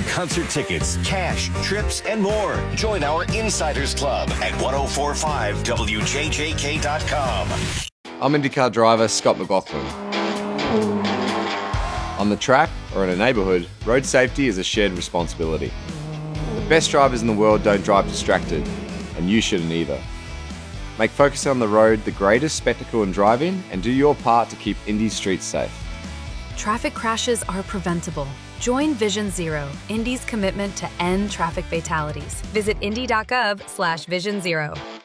concert tickets, cash, trips, and more. Join our Insiders Club at 1045wjjk.com. I'm IndyCar driver Scott McLaughlin. On the track or in a neighbourhood, road safety is a shared responsibility. The best drivers in the world don't drive distracted, and you shouldn't either. Make focusing on the road the greatest spectacle in driving and do your part to keep Indy's streets safe. Traffic crashes are preventable. Join Vision Zero, Indy's commitment to end traffic fatalities. Visit indy.gov/Vision Zero.